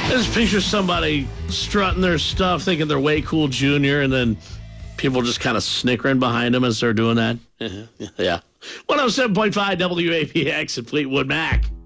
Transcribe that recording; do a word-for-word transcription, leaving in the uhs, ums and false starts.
I just picture somebody strutting their stuff, thinking they're way cool junior, and then people just kind of snickering behind them as they're doing that. Yeah. one oh seven point five W A P X at Fleetwood Mac.